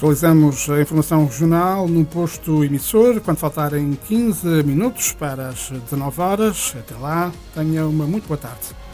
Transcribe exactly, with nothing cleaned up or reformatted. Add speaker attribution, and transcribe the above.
Speaker 1: Atualizamos a informação regional no posto emissor, quando faltarem quinze minutos para as dezanove horas. Até lá, tenha uma muito boa tarde.